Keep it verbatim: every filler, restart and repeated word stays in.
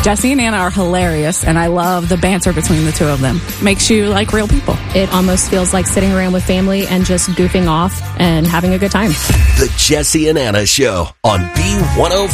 Jesse and Anna are hilarious, and I love the banter between the two of them. Makes you like real people. It almost feels like sitting around with family and just goofing off and having a good time. The Jesse and Anna Show on B one oh